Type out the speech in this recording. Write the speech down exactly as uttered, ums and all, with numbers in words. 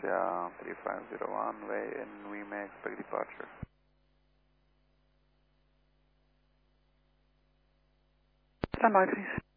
Valencia three five zero one way, and we may expect departure. Standby, please.